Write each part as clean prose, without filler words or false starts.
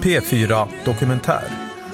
P4 Dokumentär.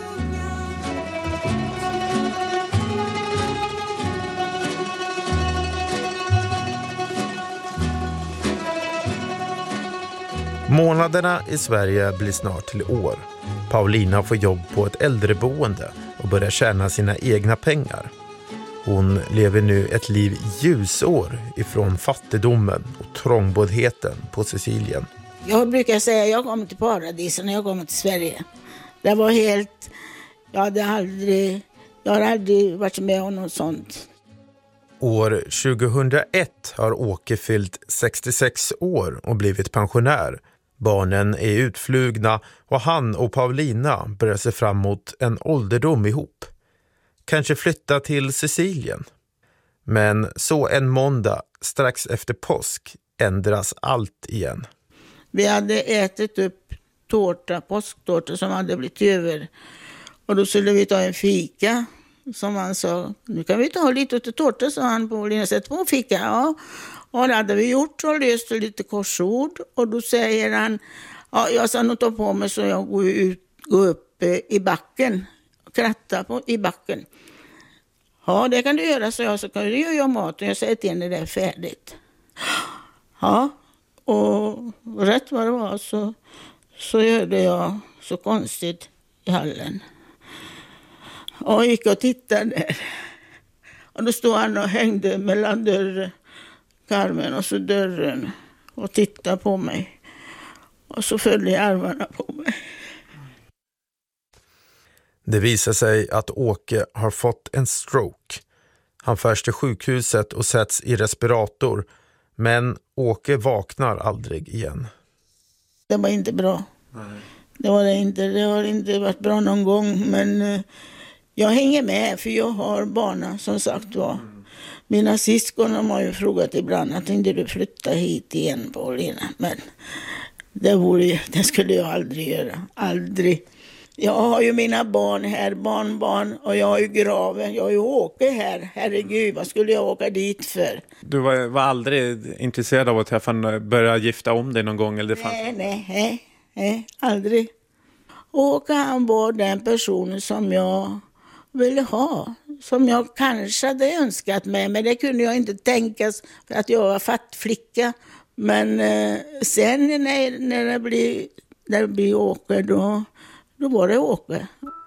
Månaderna i Sverige blir snart till år. Paulina får jobb på ett äldreboende och börjar tjäna sina egna pengar. Hon lever nu ett liv ljusår ifrån fattigdomen och trångboddheten på Sicilien. Jag brukar säga att jag kom till paradiset när jag kom till Sverige. Det var helt... Jag har aldrig varit med om något sånt. År 2001 har Åke fyllt 66 år och blivit pensionär. Barnen är utflugna och han och Paulina börjar se fram emot en ålderdom ihop. Kanske flytta till Sicilien. Men så en måndag strax efter påsk ändras allt igen. Vi hade ätit upp påsktårta som hade blivit över. Och då skulle vi ta en fika. Som han sa, nu kan vi ta lite till tårta, sa han på Paulina. Sätt på fika, ja. Och det hade vi gjort och löst lite korsord. Och då säger han, ja, jag ska nog ta på mig så jag går upp i backen. Kratta i backen. Ja, det kan du göra, så jag. Så kan du göra mat och jag säger till henne det är färdigt. Ja, och rätt vad det var så hörde jag så konstigt i hallen. Och gick och tittade där. Och då stod han och hängde mellan karmen och så dörren och tittade på mig. Och så följde armarna på mig. Det visar sig att Åke har fått en stroke. Han förs till sjukhuset och sätts i respirator. Men Åke vaknar aldrig igen. Det var inte bra. Nej. Det har inte varit bra någon gång. Men jag hänger med för jag har barnen som sagt var. Mina syskon har ju frågat ibland att inte du flytta hit igen, Paulina. Men det skulle jag aldrig göra. Aldrig. Jag har ju mina barn här, barnbarn, och jag har ju graven. Jag har ju Åke här. Herregud, vad skulle jag åka dit för? Du var aldrig intresserad av att träffa börja gifta om dig någon gång? Eller Nej, aldrig. Åke, han var den personen som jag ville ha. Som jag kanske hade önskat mig, men det kunde jag inte tänkas för att jag var fattflicka. Men sen när det blir Åke, då var det Åke.